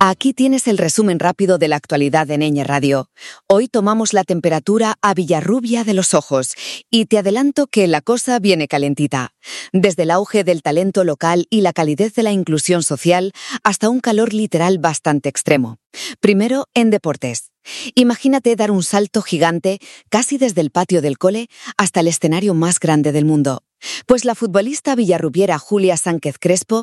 Aquí tienes el resumen rápido de la actualidad de Ñe Radio. Hoy tomamos la temperatura a Villarrubia de los Ojos y te adelanto que la cosa viene calentita. Desde el auge del talento local y la calidez de la inclusión social hasta un calor literal bastante extremo. Primero, en deportes. Imagínate dar un salto gigante casi desde el patio del cole hasta el escenario más grande del mundo. Pues la futbolista villarrubiera Julia Sánchez Crespo